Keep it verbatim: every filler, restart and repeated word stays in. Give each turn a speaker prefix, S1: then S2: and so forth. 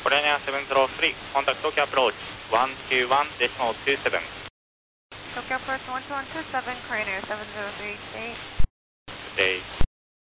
S1: Pioneer seven zero three, contact Tokyo approach one two one decimal two seven.
S2: Tokyo approach one two one two seven, Pioneer seven zero three, state.